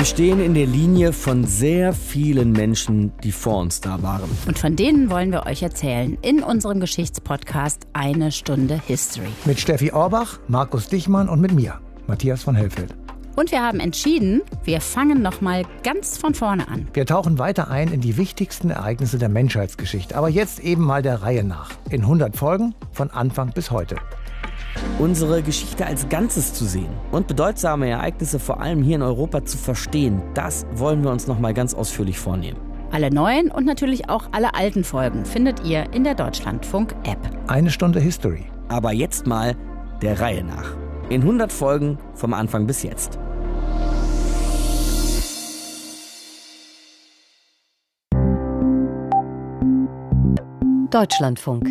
Wir stehen in der Linie von sehr vielen Menschen, die vor uns da waren. Und von denen wollen wir euch erzählen in unserem Geschichtspodcast Eine Stunde History. Mit Steffi Orbach, Markus Dichmann und mit mir, Matthias von Hellfeld. Und wir haben entschieden, wir fangen nochmal ganz von vorne an. Wir tauchen weiter ein in die wichtigsten Ereignisse der Menschheitsgeschichte. Aber jetzt eben mal der Reihe nach. In 100 Folgen, von Anfang bis heute. Unsere Geschichte als Ganzes zu sehen und bedeutsame Ereignisse vor allem hier in Europa zu verstehen, das wollen wir uns noch mal ganz ausführlich vornehmen. Alle neuen und natürlich auch alle alten Folgen findet ihr in der Deutschlandfunk-App. Eine Stunde History. Aber jetzt mal der Reihe nach. In 100 Folgen vom Anfang bis jetzt. Deutschlandfunk.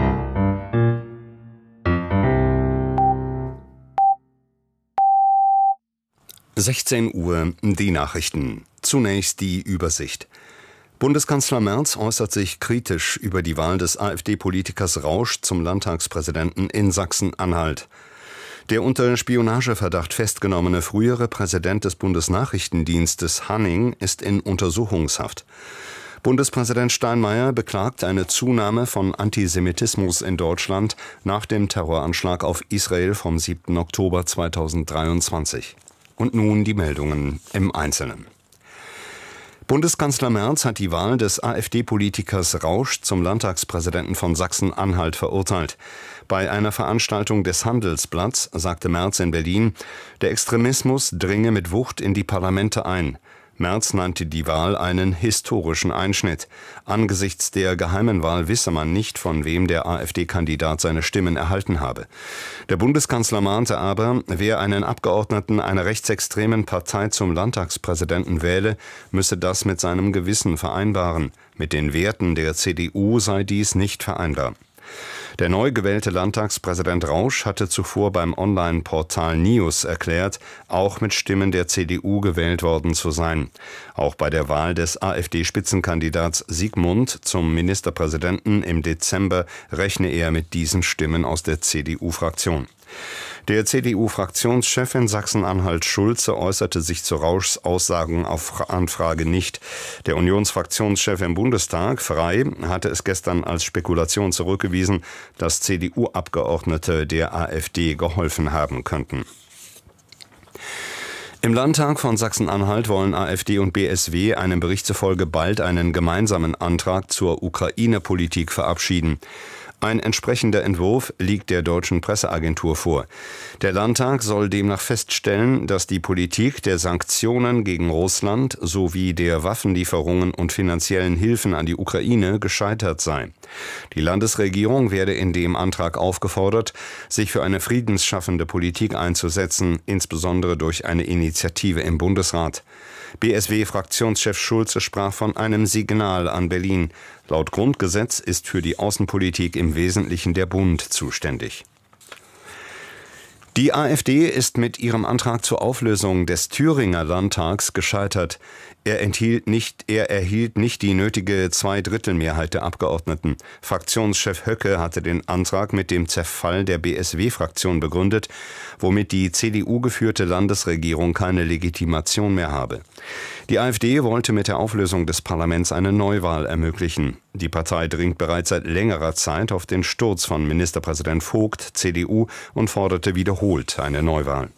(16 Uhr), die Nachrichten. Zunächst die Übersicht. Bundeskanzler Merz äußert sich kritisch über die Wahl des AfD-Politikers Rausch zum Landtagspräsidenten in Sachsen-Anhalt. Der unter Spionageverdacht festgenommene frühere Präsident des Bundesnachrichtendienstes Hanning ist in Untersuchungshaft. Bundespräsident Steinmeier beklagt eine Zunahme von Antisemitismus in Deutschland nach dem Terroranschlag auf Israel vom 7. Oktober 2023. Und nun die Meldungen im Einzelnen. Bundeskanzler Merz hat die Wahl des AfD-Politikers Rausch zum Landtagspräsidenten von Sachsen-Anhalt verurteilt. Bei einer Veranstaltung des Handelsblatts sagte Merz in Berlin, der Extremismus dringe mit Wucht in die Parlamente ein. Merz nannte die Wahl einen historischen Einschnitt. Angesichts der geheimen Wahl wisse man nicht, von wem der AfD-Kandidat seine Stimmen erhalten habe. Der Bundeskanzler mahnte aber, wer einen Abgeordneten einer rechtsextremen Partei zum Landtagspräsidenten wähle, müsse das mit seinem Gewissen vereinbaren. Mit den Werten der CDU sei dies nicht vereinbar. Der neu gewählte Landtagspräsident Rausch hatte zuvor beim Online-Portal News erklärt, auch mit Stimmen der CDU gewählt worden zu sein. Auch bei der Wahl des AfD-Spitzenkandidats Sigmund zum Ministerpräsidenten im Dezember rechne er mit diesen Stimmen aus der CDU-Fraktion. Der CDU-Fraktionschef in Sachsen-Anhalt Schulze äußerte sich zu Rauschs Aussagen auf Anfrage nicht. Der Unionsfraktionschef im Bundestag, Frey, hatte es gestern als Spekulation zurückgewiesen, dass CDU-Abgeordnete der AfD geholfen haben könnten. Im Landtag von Sachsen-Anhalt wollen AfD und BSW einem Bericht zufolge bald einen gemeinsamen Antrag zur Ukraine-Politik verabschieden. Ein entsprechender Entwurf liegt der deutschen Presseagentur vor. Der Landtag soll demnach feststellen, dass die Politik der Sanktionen gegen Russland sowie der Waffenlieferungen und finanziellen Hilfen an die Ukraine gescheitert sei. Die Landesregierung werde in dem Antrag aufgefordert, sich für eine friedensschaffende Politik einzusetzen, insbesondere durch eine Initiative im Bundesrat. BSW-Fraktionschef Schulze sprach von einem Signal an Berlin. Laut Grundgesetz ist für die Außenpolitik im Wesentlichen der Bund zuständig. Die AfD ist mit ihrem Antrag zur Auflösung des Thüringer Landtags gescheitert. Er erhielt nicht die nötige Zweidrittelmehrheit der Abgeordneten. Fraktionschef Höcke hatte den Antrag mit dem Zerfall der BSW-Fraktion begründet, womit die CDU-geführte Landesregierung keine Legitimation mehr habe. Die AfD wollte mit der Auflösung des Parlaments eine Neuwahl ermöglichen. Die Partei dringt bereits seit längerer Zeit auf den Sturz von Ministerpräsident Vogt, CDU, und forderte wiederholt eine Neuwahl.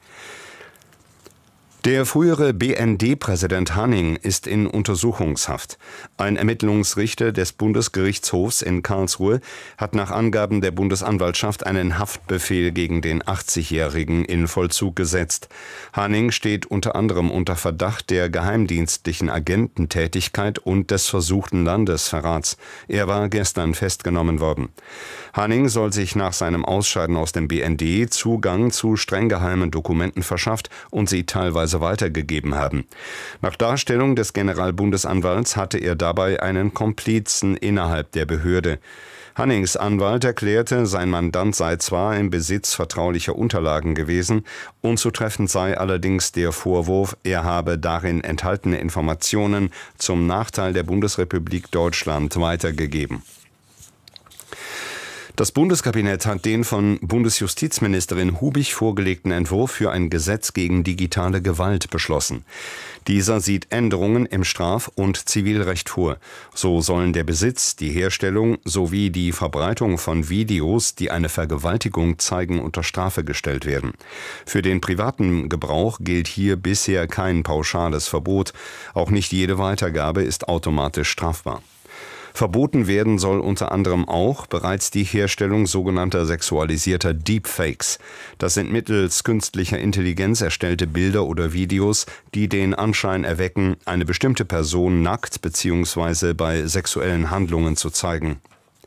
Der frühere BND-Präsident Hanning ist in Untersuchungshaft. Ein Ermittlungsrichter des Bundesgerichtshofs in Karlsruhe hat nach Angaben der Bundesanwaltschaft einen Haftbefehl gegen den 80-Jährigen in Vollzug gesetzt. Hanning steht unter anderem unter Verdacht der geheimdienstlichen Agententätigkeit und des versuchten Landesverrats. Er war gestern festgenommen worden. Hanning soll sich nach seinem Ausscheiden aus dem BND Zugang zu streng geheimen Dokumenten verschafft und sie teilweise weitergegeben haben. Nach Darstellung des Generalbundesanwalts hatte er dabei einen Komplizen innerhalb der Behörde. Hannings Anwalt erklärte, sein Mandant sei zwar im Besitz vertraulicher Unterlagen gewesen, unzutreffend sei allerdings der Vorwurf, er habe darin enthaltene Informationen zum Nachteil der Bundesrepublik Deutschland weitergegeben. Das Bundeskabinett hat den von Bundesjustizministerin Hubig vorgelegten Entwurf für ein Gesetz gegen digitale Gewalt beschlossen. Dieser sieht Änderungen im Straf- und Zivilrecht vor. So sollen der Besitz, die Herstellung sowie die Verbreitung von Videos, die eine Vergewaltigung zeigen, unter Strafe gestellt werden. Für den privaten Gebrauch gilt hier bisher kein pauschales Verbot. Auch nicht jede Weitergabe ist automatisch strafbar. Verboten werden soll unter anderem auch bereits die Herstellung sogenannter sexualisierter Deepfakes. Das sind mittels künstlicher Intelligenz erstellte Bilder oder Videos, die den Anschein erwecken, eine bestimmte Person nackt bzw. bei sexuellen Handlungen zu zeigen.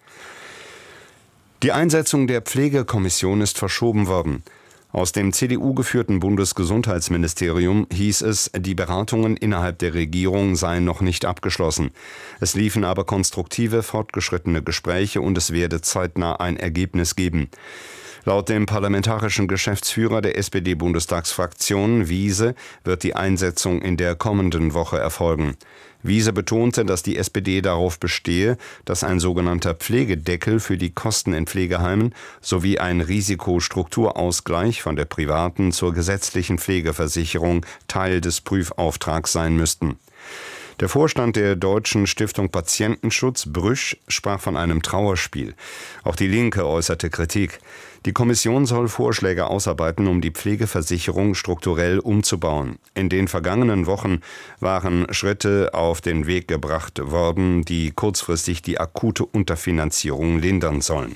Die Einsetzung der Pflegekommission ist verschoben worden. Aus dem CDU-geführten Bundesgesundheitsministerium hieß es, die Beratungen innerhalb der Regierung seien noch nicht abgeschlossen. Es liefen aber konstruktive, fortgeschrittene Gespräche und es werde zeitnah ein Ergebnis geben. Laut dem parlamentarischen Geschäftsführer der SPD-Bundestagsfraktion, Wiese, wird die Einsetzung in der kommenden Woche erfolgen. Wiese betonte, dass die SPD darauf bestehe, dass ein sogenannter Pflegedeckel für die Kosten in Pflegeheimen sowie ein Risikostrukturausgleich von der privaten zur gesetzlichen Pflegeversicherung Teil des Prüfauftrags sein müssten. Der Vorstand der Deutschen Stiftung Patientenschutz, Brüsch, sprach von einem Trauerspiel. Auch die Linke äußerte Kritik. Die Kommission soll Vorschläge ausarbeiten, um die Pflegeversicherung strukturell umzubauen. In den vergangenen Wochen waren Schritte auf den Weg gebracht worden, die kurzfristig die akute Unterfinanzierung lindern sollen.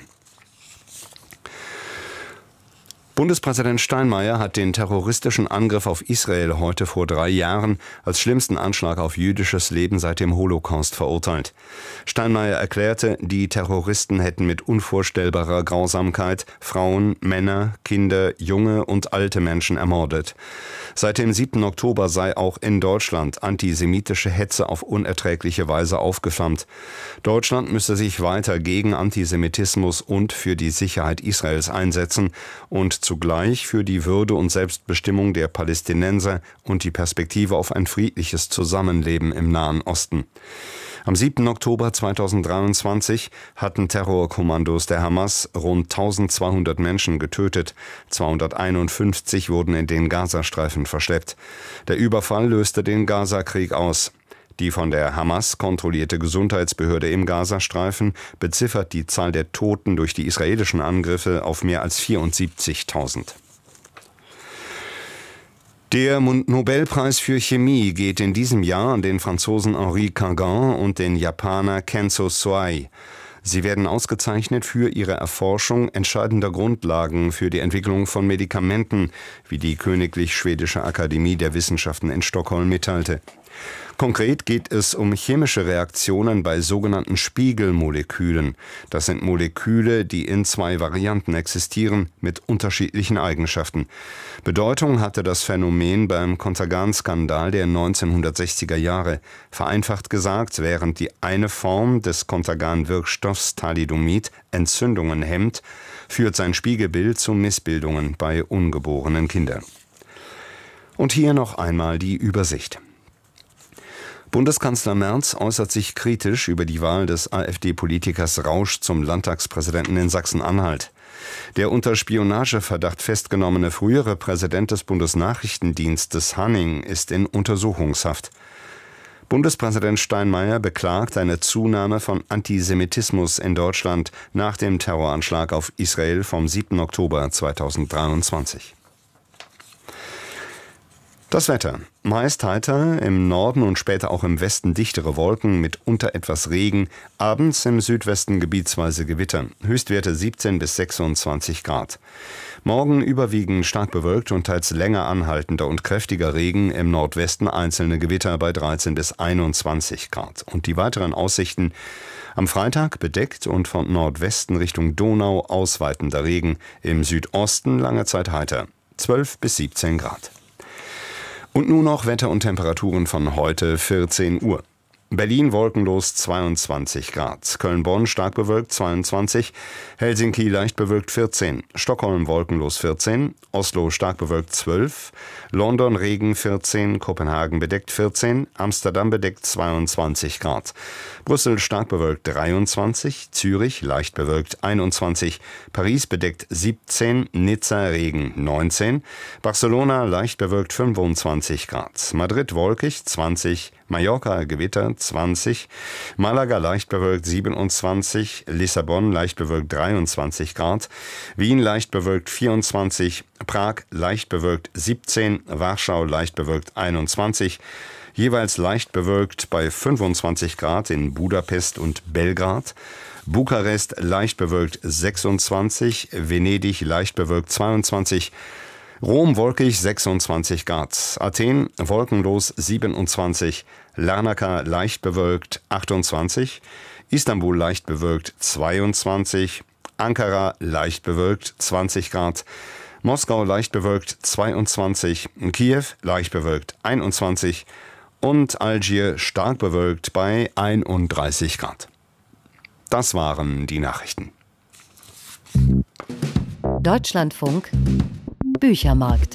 Bundespräsident Steinmeier hat den terroristischen Angriff auf Israel heute vor 3 Jahren als schlimmsten Anschlag auf jüdisches Leben seit dem Holocaust verurteilt. Steinmeier erklärte, die Terroristen hätten mit unvorstellbarer Grausamkeit Frauen, Männer, Kinder, junge und alte Menschen ermordet. Seit dem 7. Oktober sei auch in Deutschland antisemitische Hetze auf unerträgliche Weise aufgeflammt. Deutschland müsse sich weiter gegen Antisemitismus und für die Sicherheit Israels einsetzen und zugleich für die Würde und Selbstbestimmung der Palästinenser und die Perspektive auf ein friedliches Zusammenleben im Nahen Osten. Am 7. Oktober 2023 hatten Terrorkommandos der Hamas rund 1200 Menschen getötet. 251 wurden in den Gazastreifen verschleppt. Der Überfall löste den Gazakrieg aus. Die von der Hamas kontrollierte Gesundheitsbehörde im Gazastreifen beziffert die Zahl der Toten durch die israelischen Angriffe auf mehr als 74.000. Der Nobelpreis für Chemie geht in diesem Jahr an den Franzosen Henri Cagin und den Japaner Kenzo Soei. Sie werden ausgezeichnet für ihre Erforschung entscheidender Grundlagen für die Entwicklung von Medikamenten, wie die Königlich Schwedische Akademie der Wissenschaften in Stockholm mitteilte. Konkret geht es um chemische Reaktionen bei sogenannten Spiegelmolekülen. Das sind Moleküle, die in 2 Varianten existieren, mit unterschiedlichen Eigenschaften. Bedeutung hatte das Phänomen beim Contergan-Skandal der 1960er Jahre. Vereinfacht gesagt, während die eine Form des Contergan-Wirkstoffs Thalidomid Entzündungen hemmt, führt sein Spiegelbild zu Missbildungen bei ungeborenen Kindern. Und hier noch einmal die Übersicht. Bundeskanzler Merz äußert sich kritisch über die Wahl des AfD-Politikers Rausch zum Landtagspräsidenten in Sachsen-Anhalt. Der unter Spionageverdacht festgenommene frühere Präsident des Bundesnachrichtendienstes Hanning ist in Untersuchungshaft. Bundespräsident Steinmeier beklagt eine Zunahme von Antisemitismus in Deutschland nach dem Terroranschlag auf Israel vom 7. Oktober 2023. Das Wetter. Meist heiter, im Norden und später auch im Westen dichtere Wolken, mitunter etwas Regen, abends im Südwesten gebietsweise Gewitter, Höchstwerte 17 bis 26 Grad. Morgen überwiegend stark bewölkt und teils länger anhaltender und kräftiger Regen, im Nordwesten einzelne Gewitter bei 13 bis 21 Grad. Und die weiteren Aussichten: am Freitag bedeckt und von Nordwesten Richtung Donau ausweitender Regen, im Südosten lange Zeit heiter, 12 bis 17 Grad. Und nun noch Wetter und Temperaturen von heute 14 Uhr. Berlin wolkenlos 22 Grad, Köln-Bonn stark bewölkt 22, Helsinki leicht bewölkt 14, Stockholm wolkenlos 14, Oslo stark bewölkt 12, London Regen 14, Kopenhagen bedeckt 14, Amsterdam bedeckt 22 Grad, Brüssel stark bewölkt 23, Zürich leicht bewölkt 21, Paris bedeckt 17, Nizza Regen 19, Barcelona leicht bewölkt 25 Grad, Madrid wolkig 20, Mallorca Gewitter 20, Malaga leicht bewölkt 27, Lissabon leicht bewölkt 23 Grad, Wien leicht bewölkt 24, Prag leicht bewölkt 17, Warschau leicht bewölkt 21, jeweils leicht bewölkt bei 25 Grad in Budapest und Belgrad, Bukarest leicht bewölkt 26, Venedig leicht bewölkt 22, Rom wolkig 26 Grad, Athen wolkenlos 27, Larnaca leicht bewölkt 28, Istanbul leicht bewölkt 22, Ankara leicht bewölkt 20 Grad, Moskau leicht bewölkt 22, Kiew leicht bewölkt 21 und Algier stark bewölkt bei 31 Grad. Das waren die Nachrichten. Deutschlandfunk Büchermarkt.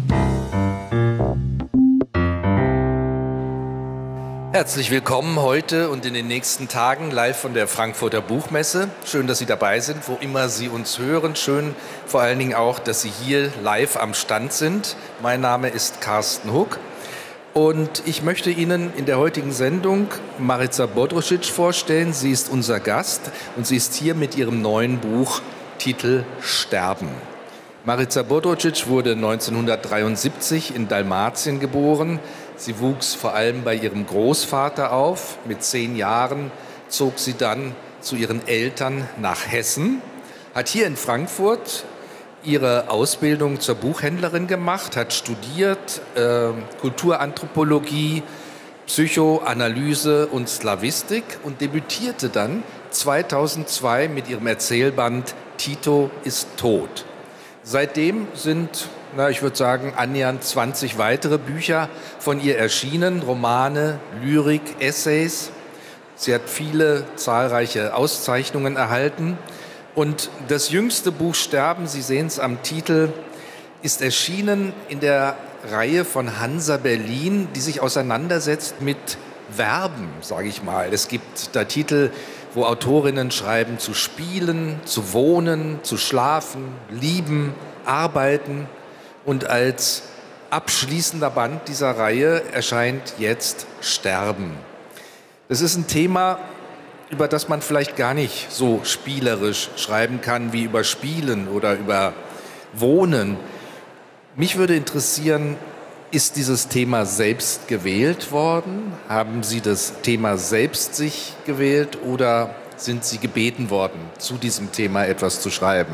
Herzlich willkommen heute und in den nächsten Tagen live von der Frankfurter Buchmesse. Schön, dass Sie dabei sind, wo immer Sie uns hören. Schön vor allen Dingen auch, dass Sie hier live am Stand sind. Mein Name ist Carsten Huck und ich möchte Ihnen in der heutigen Sendung Marica Bodrušić vorstellen. Sie ist unser Gast und sie ist hier mit ihrem neuen Buch Titel Sterben. Marica Bodrušić wurde 1973 in Dalmatien geboren. Sie wuchs vor allem bei ihrem Großvater auf. Mit 10 Jahren zog sie dann zu ihren Eltern nach Hessen, hat hier in Frankfurt ihre Ausbildung zur Buchhändlerin gemacht, hat studiert Kulturanthropologie, Psychoanalyse und Slawistik und debütierte dann 2002 mit ihrem Erzählband Tito ist tot. Seitdem sind, ich würde sagen, annähernd 20 weitere Bücher von ihr erschienen, Romane, Lyrik, Essays. Sie hat viele zahlreiche Auszeichnungen erhalten. Und das jüngste Buch Sterben, Sie sehen es am Titel, ist erschienen in der Reihe von Hansa Berlin, die sich auseinandersetzt mit Verben, sage ich mal. Es gibt da Titel, wo Autorinnen schreiben, zu spielen, zu wohnen, zu schlafen, lieben, arbeiten. Und als abschließender Band dieser Reihe erscheint jetzt Sterben. Das ist ein Thema, über das man vielleicht gar nicht so spielerisch schreiben kann wie über Spielen oder über Wohnen. Mich würde interessieren, ist dieses Thema selbst gewählt worden? Haben Sie das Thema selbst sich gewählt oder sind Sie gebeten worden, zu diesem Thema etwas zu schreiben?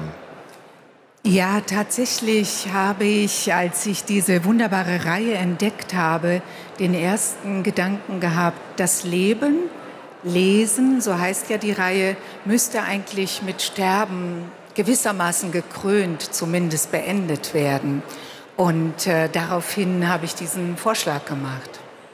Ja, tatsächlich habe ich, als ich diese wunderbare Reihe entdeckt habe, den ersten Gedanken gehabt, das Leben, Lesen, so heißt ja die Reihe, müsste eigentlich mit Sterben gewissermaßen gekrönt, zumindest beendet werden. Und daraufhin habe ich diesen Vorschlag gemacht.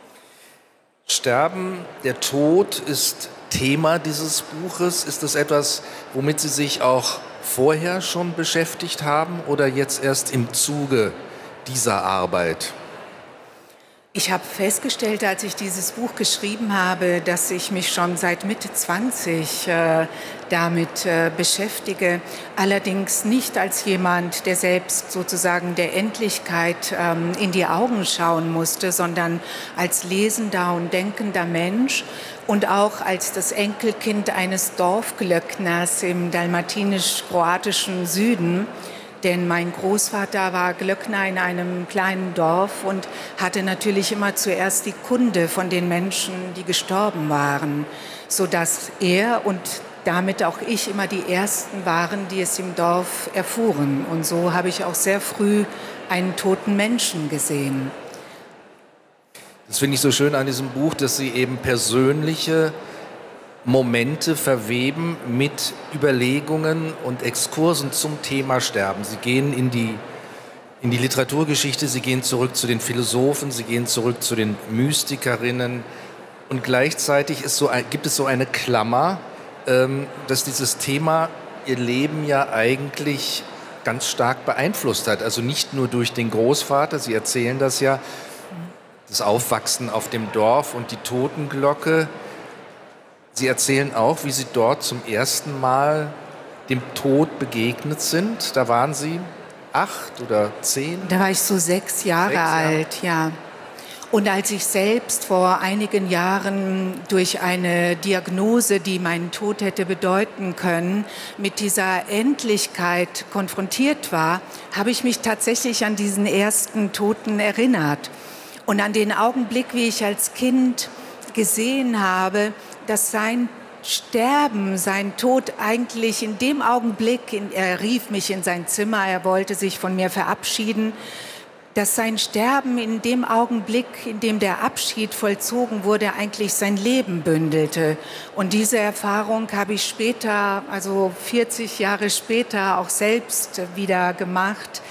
Sterben, der Tod ist Thema dieses Buches. Ist das etwas, womit Sie sich auch vorher schon beschäftigt haben oder jetzt erst im Zuge dieser Arbeit? Ich habe festgestellt, als ich dieses Buch geschrieben habe, dass ich mich schon seit Mitte 20 damit beschäftige. Allerdings nicht als jemand, der selbst sozusagen der Endlichkeit in die Augen schauen musste, sondern als lesender und denkender Mensch und auch als das Enkelkind eines Dorfglöckners im dalmatinisch-kroatischen Süden. Denn mein Großvater war Glöckner in einem kleinen Dorf und hatte natürlich immer zuerst die Kunde von den Menschen, die gestorben waren, sodass er und damit auch ich immer die Ersten waren, die es im Dorf erfuhren. Und so habe ich auch sehr früh einen toten Menschen gesehen. Das finde ich so schön an diesem Buch, dass Sie eben persönliche Momente verweben mit Überlegungen und Exkursen zum Thema Sterben. Sie gehen in die Literaturgeschichte, Sie gehen zurück zu den Philosophen, Sie gehen zurück zu den Mystikerinnen, Und gleichzeitig gibt es so eine Klammer, dass dieses Thema ihr Leben ja eigentlich ganz stark beeinflusst hat. Also nicht nur durch den Großvater, Sie erzählen das ja, das Aufwachsen auf dem Dorf und die Totenglocke. Sie erzählen auch, wie Sie dort zum ersten Mal dem Tod begegnet sind. Da waren Sie 8 oder 10? Da war ich so 6 Jahre alt, ja. Und als ich selbst vor einigen Jahren durch eine Diagnose, die meinen Tod hätte bedeuten können, mit dieser Endlichkeit konfrontiert war, habe ich mich tatsächlich an diesen ersten Toten erinnert. Und an den Augenblick, wie ich als Kind gesehen habe, dass sein Sterben, sein Tod eigentlich in dem Augenblick, er rief mich in sein Zimmer, er wollte sich von mir verabschieden, dass sein Sterben in dem Augenblick, in dem der Abschied vollzogen wurde, eigentlich sein Leben bündelte. Und diese Erfahrung habe ich später, also 40 Jahre später, auch selbst wieder gemacht,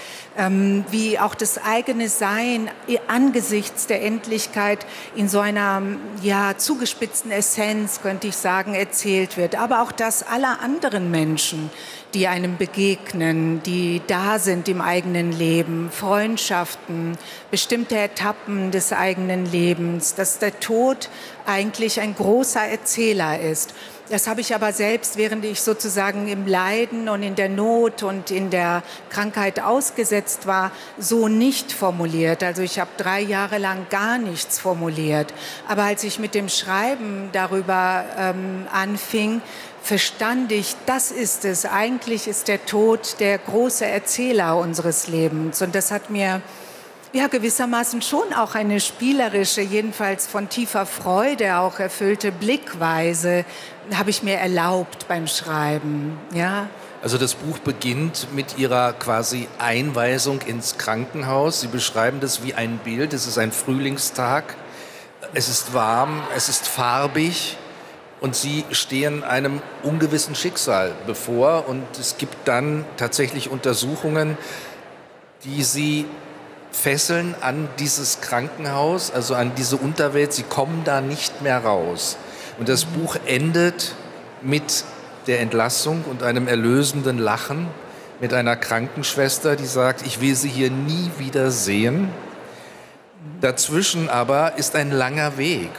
wie auch das eigene Sein angesichts der Endlichkeit in so einer zugespitzten Essenz, könnte ich sagen, erzählt wird. Aber auch das aller anderen Menschen, die einem begegnen, die da sind im eigenen Leben, Freundschaften, bestimmte Etappen des eigenen Lebens, dass der Tod eigentlich ein großer Erzähler ist. Das habe ich aber selbst, während ich sozusagen im Leiden und in der Not und in der Krankheit ausgesetzt war, so nicht formuliert. Also ich habe 3 Jahre lang gar nichts formuliert. Aber als ich mit dem Schreiben darüber anfing, verstand ich, das ist es. Eigentlich ist der Tod der große Erzähler unseres Lebens. Und das hat mir gewissermaßen schon auch eine spielerische, jedenfalls von tiefer Freude auch erfüllte Blickweise habe ich mir erlaubt beim Schreiben, ja. Also das Buch beginnt mit Ihrer quasi Einweisung ins Krankenhaus. Sie beschreiben das wie ein Bild. Es ist ein Frühlingstag. Es ist warm, es ist farbig und Sie stehen einem ungewissen Schicksal bevor. Und es gibt dann tatsächlich Untersuchungen, die Sie fesseln an dieses Krankenhaus, also an diese Unterwelt. Sie kommen da nicht mehr raus. Und das Buch endet mit der Entlassung und einem erlösenden Lachen, mit einer Krankenschwester, die sagt, ich will Sie hier nie wieder sehen. Dazwischen aber ist ein langer Weg.